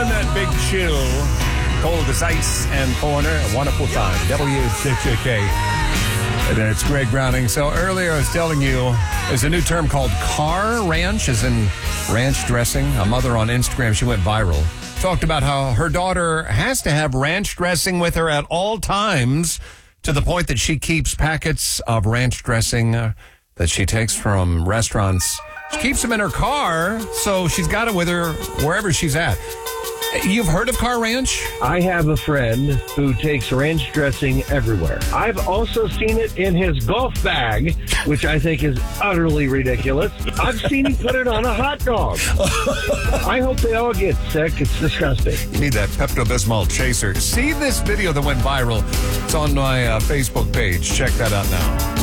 feeling that big chill. Cold as ice and corner at 105 WCK. And it's Greg Browning. So earlier I was telling you there's a new term called car ranch, as in ranch dressing. A mother on Instagram, she went viral. Talked about how her daughter has to have ranch dressing with her at all times, to the point that she keeps packets of ranch dressing that she takes from restaurants. She keeps them in her car, so she's got it with her wherever she's at. You've heard of car ranch? I have a friend who takes ranch dressing everywhere. I've also seen it in his golf bag, which I think is utterly ridiculous. I've seen him put it on a hot dog. I hope they all get sick. It's disgusting. You need that Pepto-Bismol chaser. See this video that went viral. It's on my Facebook page. Check that out now.